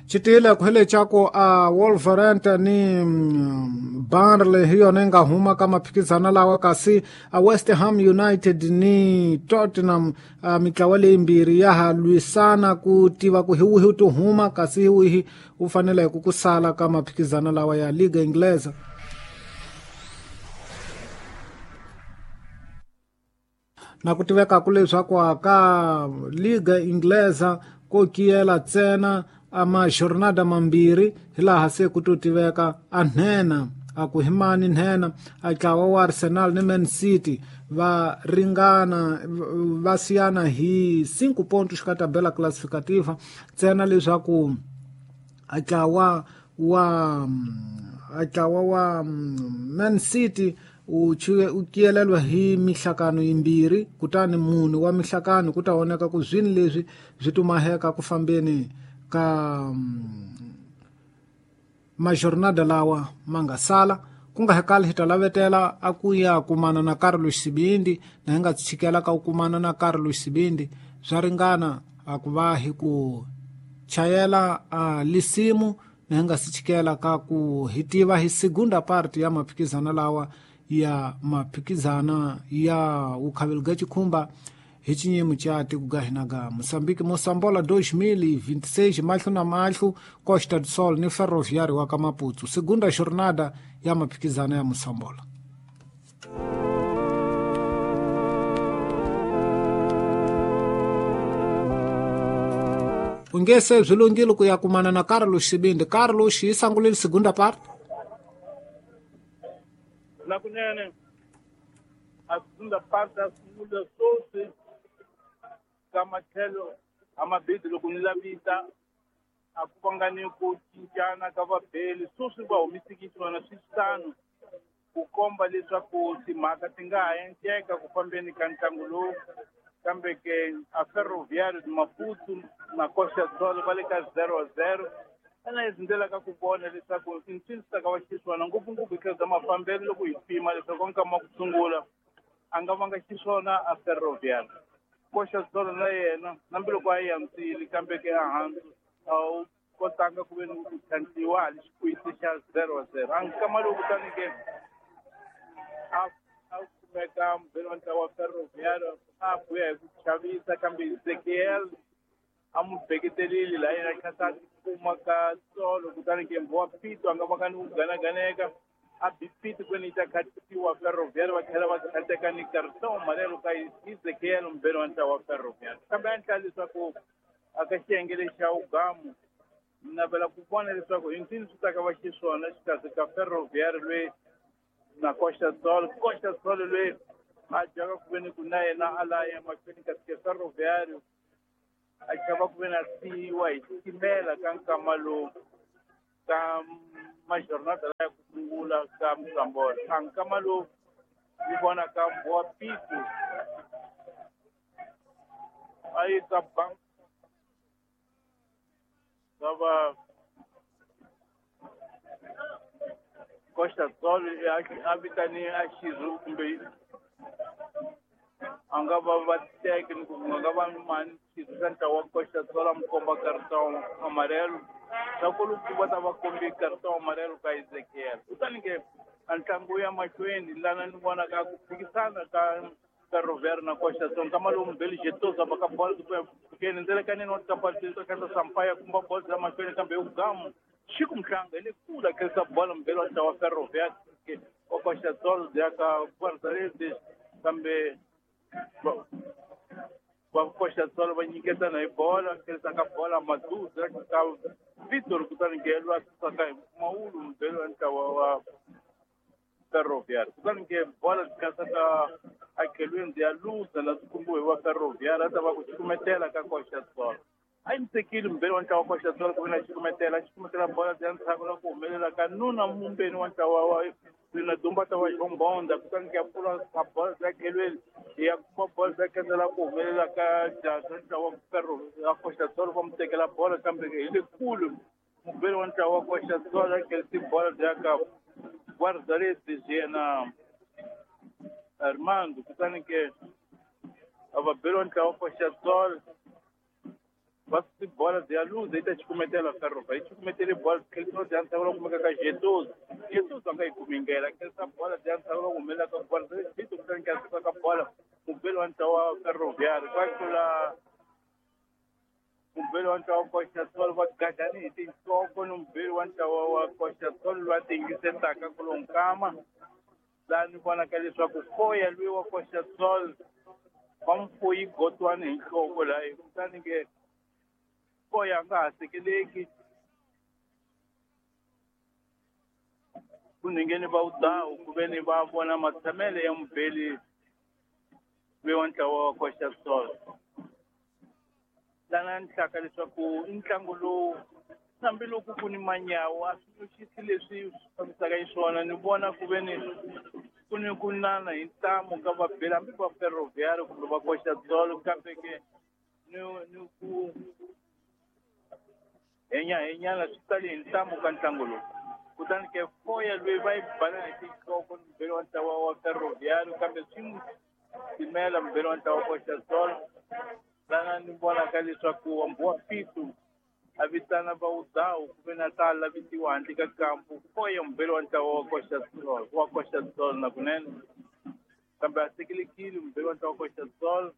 chitile kuhele chako Wolverhampton ni Burnley hiyo nenga huma kama pikizana lawa kasi West Ham United ni Tottenham mikawale mbiri yaha luisana kutiwa kuhiuhi tuhuma kasi hiuhi ufanele kukusala kama pikizana lawa ya Liga Inglesa. Na kutiweka kuleswa kwa ka Liga Inglesa ko kiela tsena ama jornada mambiri hila hase kututiveka anhena akuhimani nhena akawa wa Arsenal ni Man City va ringana vasiana hi 5 pontos ka tabela classificativa tsena leswaku akawa wa Man City ukielelwa hi mihlakano yimbiri kutani muni wa mihlakano kutaoneka ku zwini leswi zwitumaheka ku fambeni ka majornada lawa mangasala kunga hekali hitalavetela akuya kumana na Carlos Sibindi na henga tshikela ka kumana na Carlos Sibindi zwaringana akuvahi ku chayela lisimu na henga sichikela ka ku hitiva hi segunda parte ya maphikizana lawa ya maphikizana ya ukhavelga chikhumba hi chinyemu cha tikugahinaga Moçambique Mosambola 2026 mahlu na mahlu Costa do Sol ni Ferroviário wa Maputo segunda jornada ya maphikizana ya Mosambola. Ungese zulungilo kuyakumana na Carlos Sibindi. Carlos isangulile segunda parte na kunene a segunda parte asungula sote kama telo amabidi lokunila vita akupangani kuchinjana kava beli sosi va humisikisiwa na swisitano kukomba leswaku timhaka ti nga ha endleka ku fambeni ka ntlangu lowu kambe ke a Ferroviário de Maputo na Costa do Sol va le ka 0-0 ana hi ndlela ka ku vona leswaku tinsita ka va xiswona ngopfungopfu eka za mafambelo loko hi pima leswaku nkama ku sungula a nga vanga xiswona a Ferroviário Costa do Sol na yena nambiloko a yi yantsile kambe ke ehansi a wu kotanga ku ve ni ku tlhantlhiwa hali xikwiti xa 0-0 a nkama lowu kutani ke a kumeka mbelonta wa Ferroviário a vuya hi ku chavisa kambe Ezekiel a mu beketelile la yena kasa kuma ka Solo kutani ke mboa Pito a nga vanga ni ku ganaganeka a bipiti kweni ta khatisiwa Ferroviário va tlhela va khateka ni karton amarelo ka Ezekiel mbelonta wa Ferroviário kambe a endla leswaku aka xiyenge lexa ugamu navela ku vona leswaku hi ntini swi ta ka va xiswona xikarhi ka Ferroviário lweyi na Costa do Sol lweyi a dyaka ku ve ni ku na yena a la emahlweni kasi ke Ferroviário a xava ku ve na siyiwa hi xitimela ka nkama lowu ka majornada la ya ku sungula ka Mosambola a nkama lowu yi vona ka mboa Pito a yi ka bank va Costa do Sol a vitani a xiru kumbe a nga va técnico a nga va mani xiru wa Costa do Sol a mi komba cartão amarelo swa ku loko va ta va kombi cartão amarelo ka Ezekiel kutani ke a ntlangu ya mahlweni lana ni vonaka ku phikisana ka Ferroviário na Costa do Sol nkama lowu mbeli jetosa va ka bola keni ndlela ka nini wa tikapalitisa kasa Sampaio kumba bola za mahlweni kambe ugamu xiku mhlanga hi le kula kesa bola mbeli wa wa Ferroviário ke wa Costa do Sol ka guardarete kambe va Costa do Sol va nyiketana hi bola kesa ka bola Maduza ka Vitor kutani ke lwa saka maulu mbeli wa Ferroviário kutani ke bola kasa ka akelweni ya luza la sikumbuwe wa Ferroviário ata va ku xikumetela ka Costa do Sol a yi tsekile mbeli wa ntlawa wa Costa do Sol ku ve na xikumetela bola ya ntshaku la ku humelela ka nuna mumbeni wa ntlawa wa na dumba ta wa Jombonda kutani ke pfula ka bola ya kelweni ya kuma bola ya kendlela ku humelela ka jaza ntlawa wa Ferroviário Costa do Sol va mu tekela bola kambe hi le kulu mumbeni wa ntlawa wa Costa do Sol ya kelisi bola ya ka guardarete yena Armando kutani ke avabelo ntlawa Costa do Sol basi bola de luz aí tá te cometendo a ferro vai te cometer bola que ele não adianta agora como que Jesus anga aí comingueira que essa bola de anta agora como ela com bola de tu tem que essa com bola o belo anta o ferroviário vai pela o belo anta o costa sol vai gadani tem só com o belo anta o costa sol vai ter que sentar com um cama lá no quando aquele só com foi ali o costa sol vamos foi gotoane em jogo lá e não tá ninguém foi a gasta que legi ninguém vai usar o governo vai abona mas também é beli anta o costa sol lana nhlaka leswaku I ntlangu lowu hambi loko ku ni manyawu a swi xisi leswi fambisaka xiswona ni vona ku ve ni ku ni ku nana hi ntamu ka vabeli hambi va ferroviário kumbe va koxa dzolo kambe ke ni ku henyana swi tali hi ntamu ka ntlangu lowu kutani ke foya loyi va yi bala hi tinhloko ni mbheli wa ntlawa wa ferroviário kambe swi n'wi timela mbheli wa ntlawa wa koxa dzolo lana ni vonaka leswaku wambiwa pitu a vitana va udhawu ku ve na ta lavitiwa handle ka kampu foya mbheli wa ntlawa wa koxa dzolo na kunene kambe a tekelekile mbheli wa ntlawa wa koxa dzolo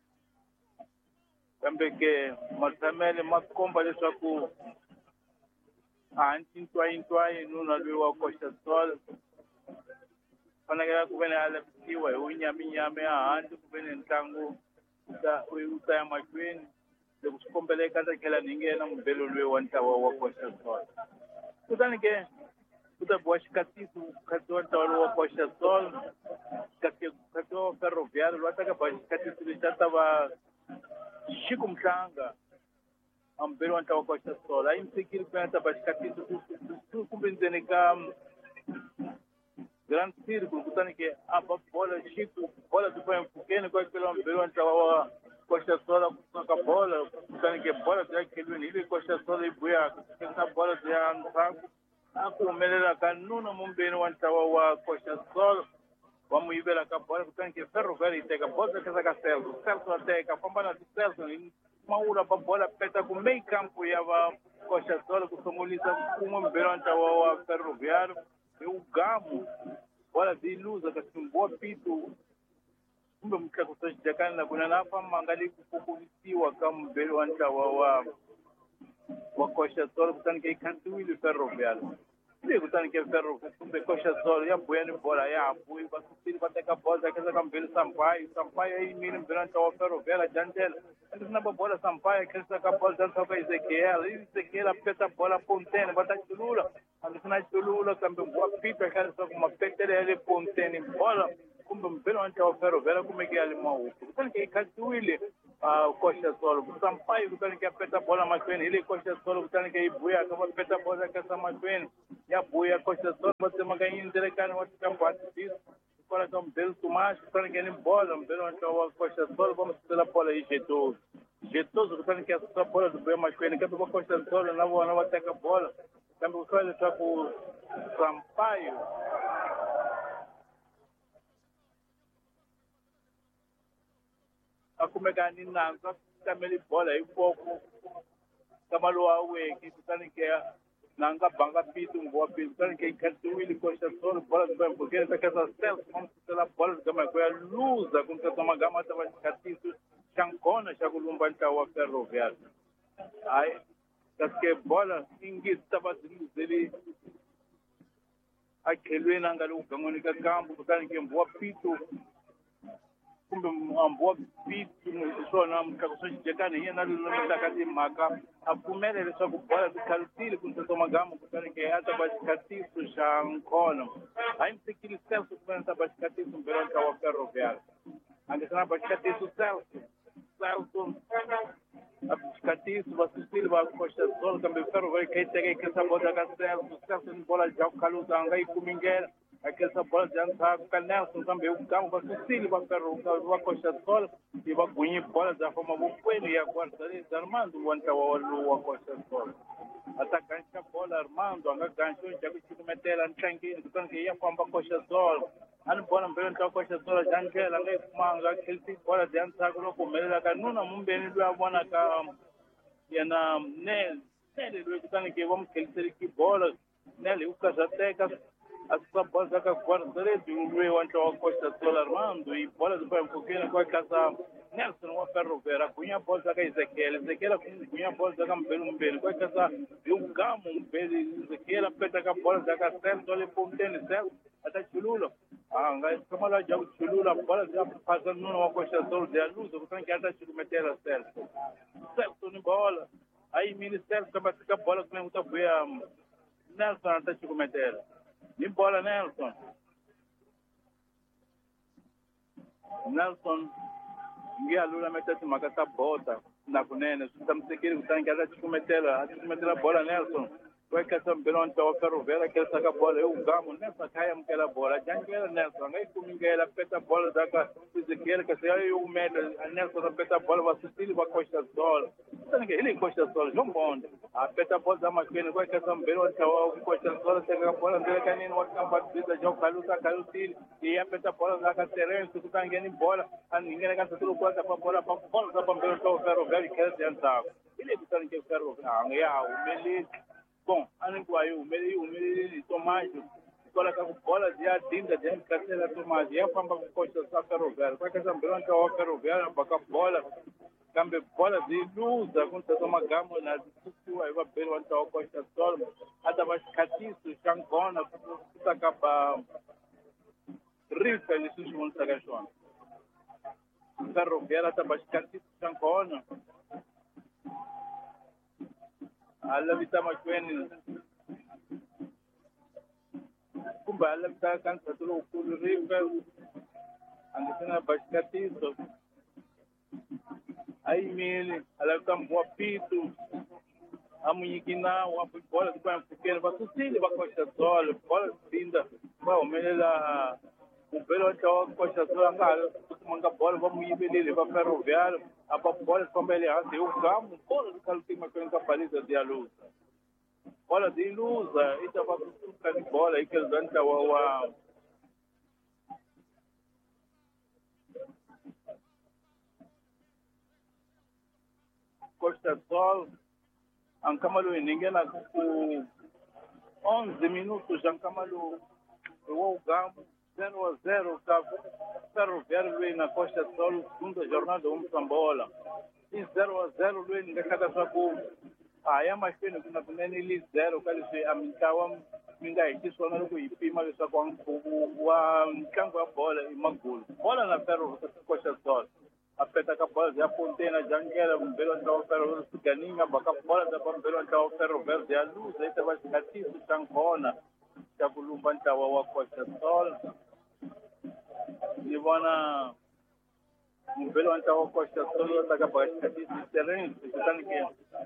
kambe ke matshamele ma komba leswaku a ncintwayintwayi nuna loyi wa koxa dzolo fanekele ku ve ni a lavitiwa hi unyaminyami ehandle ku ve ni ntlangu u ta ya mahlweni loko swi kombeleka ta tlhela ni nghena mbhelo loyi wa ntlawa wa koxa dzolo kutani ke ku ta boha xikatiso khatsiwa ntlawa lowu wa koxa dzolo khatsiwa wa ferroviário loyi a ta ka boha xikatiso lexi a ta va xiku mhlanga a mbhelo wa ntlawa wa koxa dzolo a yimisekile ku ya ta boha xikatiso kumbe ndzeni ka Grand Circle kutani ke apa bola xiku bola ti faya mpfhukeni kwa pela mbhelo wa ntlawa wa koxa dzolo kusuka bola kutani ke bola byi ya khelweni hi leyi koxa dzolo yi buyaka kesa bola byi ya ndzhaku a ku humelela ka nuna mumbeni wa ntlawa wa koxa dzolo wa n'wi yivela ka bola kutani ke ferroviário yi teka bola byi kesa ka celso a teka famba na celso hi mawula pa bola peta ku main camp ya va koxa dzolo ku sungulisa kun'we mbhelo wa ntlawa wa ferroviário hi ugamu bola byi luza ka timboa pitu kumbe mutlakusa xidyakani na kuna na famba nga le ku kokuvisiwa ka mbhelo wa ntlawa wa koxa dzolo kutani ke yi khandziwile ferroviário leyi kutani ke ferroviário kumbe koxa dzolo ya buya ni bola ya ha buyi vasisili va teka bola zakeza ka mbhelo sampayi a yimile mbhelo wa ntlawa wa ferroviário a jandlela na ba bola sampayi a khensa ka bola za ka Ezekiel a peta bola pontene va ta culula hambi swi na culula kambe wa pita eka leswaku mapetele ya le pontene bola kumbe mbhelo wa ntlawa wa ferroviário kumeke ya le mahuku kutani ke yi khandziwile koxa dzolo sampayi kutani ke ya peta bola mahlweni hi leyi koxa dzolo kutani ke yi buyaka va peta bola ya kasa mahlweni ya buya koxa dzolo va tsemaka yindzelekani wa tikambo hatibisi hikwalaho ka mbhelo tumaxi kutani ke ni bola mbhelo wa ntlawa wa koxa dzolo va mi susela bola hi jetozo kutani ke ya susa bola byi buya mahlweni kambe va koxa dzolo na vona va teka bola kambe ku hlaya leswaku sampayo a kumeka ni nandzu a tamele bola hi voko ka malowa a weke kutani ke na nga banga pitu ngwa pitu kutani ke yi khandziwile koxa dzolo bola byi boya mpfhukeni ta kesa celso ma mi susela bola byi gama hi ku ya luza ku nkatsa magama a ta va xikatiso xa nkona xa ku lumba ntlawa wa ferroviário hayi kasi ke bola ingisi ta va byi luzele a khelweni a nga le ku gan'weni ka kambu kutani ke mbuwa pitu kumbe mbuwa pitu hi swona mutlakusa xidekani hi yena loyi endlaka timhaka a pfumela leswaku bola byi khalisile ku ntsontsomagama kutani ke a ta va xikatiso xa nkhono a yimisekile celso kumbe ta va xikatiso mbhelo wa ntlawa wa ferroviário a nge sana va xikatiso celso xikatiso va susile va koxa dzolo kambe ferroviário kha yi teka yi khensa bola ka celso ni bola bya ku khalusa a nga yi kumi ngela a khensa bola bya ndzhaku ka nelson kambe hi vugamu va susile va koxa dzolo hi va gunyi bola bya famba vokweni ya guardalezi armando wa ntlawa walowu wa koxa dzolo a ta ganxa bola armando a nga ganxi ja ku cukumetela ntlangeni kutani ke ya famba koxa dzolo a ni bola mbhelo ntlawa koxa dzolo bya ndlela a nga yi kumanga a khelisi bola bya ndzhaku loko humelelaka nuna mumbeni loyi a vonaka yana nele loyi kutani ke va mu kheliseli bola nele u kazateka essa bola já que agora direito o o então Costa Sola Armando e bola depois um pouquinho com a casa Nelson o Ferroviária cunha bola já que Ezequiel cunha bola já que Mbelu com a casa o Gamo Mbelu Ezequiel apeta com a bola já que Celso ali pontene Celso até Chulula ngai como lá já o Chulula bola já passando no Costa Sola de luz o que até Chulula meter a Celso no bola aí Ministério também fica bola que não tá bem Nelson até Chulula meter ni bola Nelson ngi alula metati makata bota na kunene sitamsekiri kutangala tikumetela bola Nelson kwekasa mbelon tawa Ferroviária que saka bola eu gamo nessa caia mkela bola jangela Nelson ngai kumingela peta bola daka Ezequiel que se aí o medo Nelson peta bola vasitili va Costa Sola tanke ele Costa Sola João Bonde a peta bola da makene kwekasa mbelon tawa Costa Sola saka bola ndele kanini wakambatida jo kalutili e a peta bola daka terreno kutangeni bola ninguém gasta tudo quanto para bola para mbelon tawa Ferroviária que se anta ele kutanke Ferroviária ya umeli bom, o Meli Tomajo, escola com bola de atinda, de carteira Tomajo, e a pamba com costa da Ferroviária. Vai que essa branca ou Ferroviária, para bola, cambia bola de luz, quando você toma gama na discussão, aí vai pelo antal costa sol, até vai catiço, chancona, tudo acaba rica, eles se chamam de sagachona. Ferroviária, até vai catiço, chancona. Alla vita makweni kumba alla vita kan saturo kulriga angesena bashkatizo ai mili alla vita mwapitu amunyikina wapi bola kwa mfukeni batusili bakosha solo bola binda ba umelela upelo cha Costa Sola ngalo manga bola vamos ibelele ba Ferroviária apa bola também ele o Gamo bola do caltima com a baliza de luz bola de luz e tava com bola e que danta wa Costa Sola ankamalu ninguém na com 11 minutos ankamalu o Gamo 0-0, Ferroviário na Costa Sol, segunda jornada, Sambola. 0-0, Luiz, na cada saco. É mais pequeno que na Cunene, ele 0, que eles amintavam, ninguém, que só não foi, e mais só com o campo a bola e Magul. Bola na Ferroviária, Costa Sol. A peta com a bola, já pontei na jangueira, belo então Ferroviário, Sucaninha, baca bola, da belo então Ferroviário, de a luz, aí estava escatiço, chancona, já com o Bantawa, Costa Sol. Ivana Mbelo antawa Costa Sola taka pakati terreno kitani ke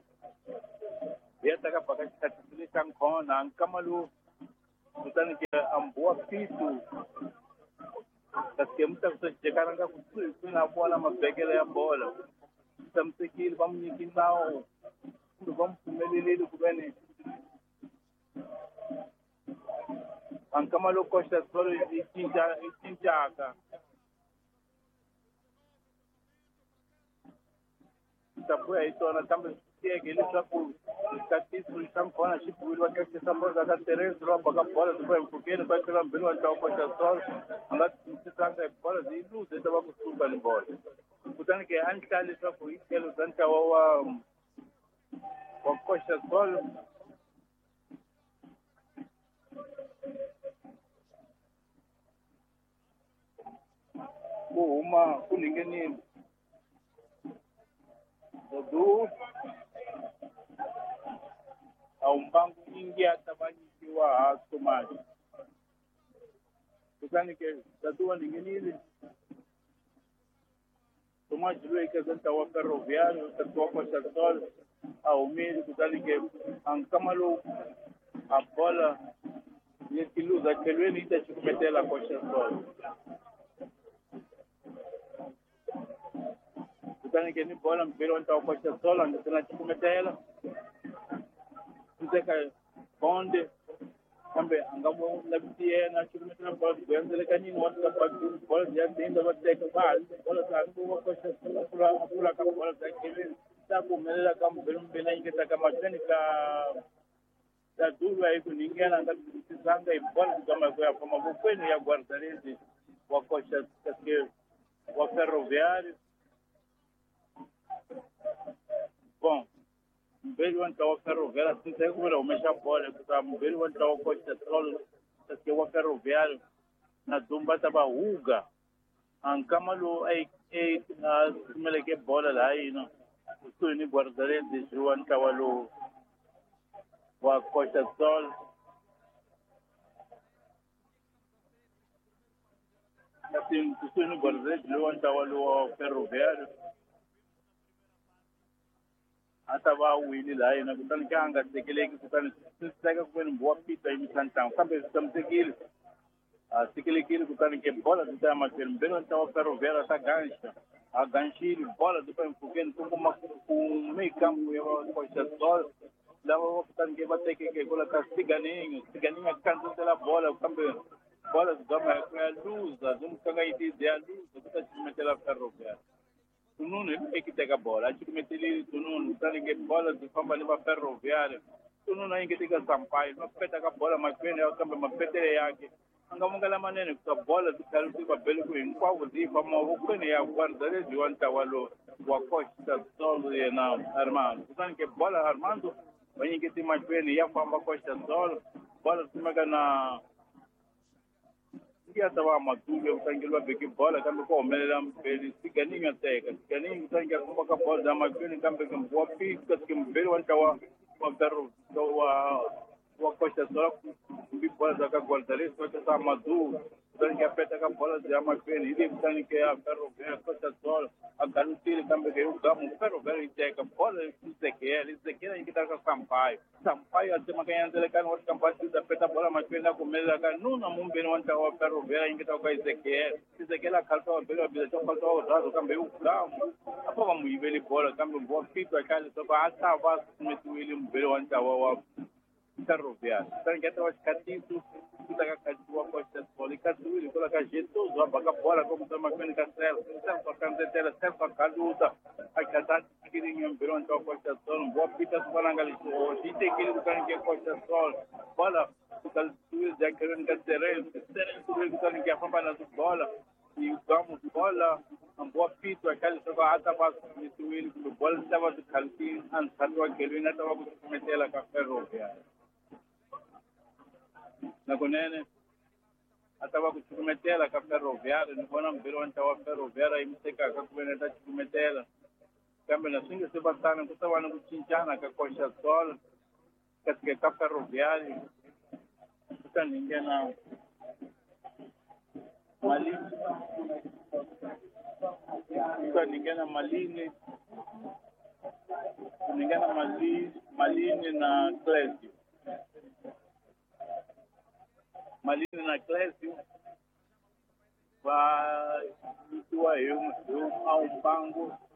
ya taka pakati chankona ankamalu kitani ke ambua pitu kaskemta kusekaranga kuna bola mabegele ya bola tamsekil bamnikinao bam kumelele kubene ankamalu Costa Sola itinjaka tabu aí torna também que ele só por catiço estão com a chip o que se está por da terreno roupa com bola depois porque ele vai pela belo então Costa Sol anda se trata de bola de luz ele vai com tudo ali bola portanto que antes ele só por isso ele tenta o Costa Sol uma com ninguém do banco nyingi atabanyikiwa Somalia kuzani ke tatuwa ninginili Somalia lwe kazanta wa Ferroviário tatuwa Costa Sol au mili kuzani ke ankamalu a bola yekiluza kelweni itachukumetela Costa Sol kuzani ke ni bola mpira wanta Costa Sol angesena chukumetela Zeka bonde kambe angamo labitiye na chukumetela bola kuenzele kanini watu kapatu bola ya denda wateka bali bola za kuwa Costa Sol kula kula bola za kelweni hata kumelela kama mbele ingeta kama tani da dulu aí com ninguém anda precisando e bola kama kwa forma bufeno ya guardaresi wa coxa que o ferroviário bom mbele wanta wa ferroviário assim tem como o mexa bola kwa mbele wanta wa coxa solo que o ferroviário na dumba taba uga ankamalo ai na meleke bola lá aí não o ni guardaresi João Tawalo wa Costa Sol assim o ni guardaresi João Tawalo ferroviário atava wili lá aí na kutani kanga sekele kutani sega kwenu boa pita aí mtantão kambe stamsekile sekele kile kutani ke bola tutama mbele tawa ferroviário tá gancha a ganchile bola depois enfukeni com meio campo eu Costa Sol lava kutani ke bate ke kola ka siganinho canto dela bola kambe bola gama é luz azum kanga ide a luz tuta metela ferroviário tununu ekiteka bola achikimeteli tununu tanike bola zifamba leva ferroviário tununu aingetika Sampaio mapeta ka bola makwene akamba mapetele yake angamungala manene kwa bola zikalusiba bele ku hinkwavo zifa mavokweni ya guardaresi wa Ntawalo wa Costa Sol yena Armando tanike bola Armando vanyingeti makwene ya famba Costa Sol bola simeka na ya tava matulo utangilwa beke bola kambe ko omelela mbele siganinho ateka siganinho tangia kumba bola da makwene kambe kwa pika kimbele wantawa wa ferro wa Costa Sol bi bola da guardaresi wa tava matulo tangia peta ka bola da makwene ile tangia ferro Costa Sol akalutile kambe ke ugamu ferro iteka bola Ezequiel ikitaka Sampaio atema kanyanzele kan wat kampati da peta bola makwene kumela kan nuna mumbeni wantawa ferro ingitaka kwa Ezequiel akalta wa bele bila tokalta wa dado kambe ugamu apo kamuiveli bola kambe boa fito akali soba hata va metuili mbele wantawa wa ferroviário tangeta wa katitu kutaka katiwa Costa Sol katuili kola ka jeto zo baka bola como tama kwene ka selfa kanzetela selfa kaluta akata kirinho mbele wantawa Costa Sol boa pita subanangali o dite kile kutanike Costa Sol bola katuili já querendo que terem kutanike afamba na bola e vamos bola boa pito akali soba hata va metuili bola estava de kalki an satwa kelina estava kumetela ka ferroviário na kunene atava kuchukumetela ka ferroviário nibona mbele wantawa ferroviário imseka ka kuveneta chukumetela kambe na singe se batana kutawana kuchinchana ka Costa Sol katika ka ferroviário kutaningena malini kutaningena malini na Clésio Malini na Clésio vai itua eu a um banco